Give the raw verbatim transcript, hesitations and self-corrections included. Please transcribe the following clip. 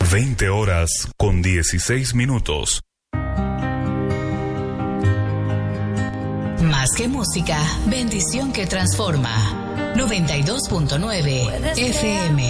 veinte horas con dieciséis minutos. Más que música, bendición que transforma. noventa y dos punto nueve F M.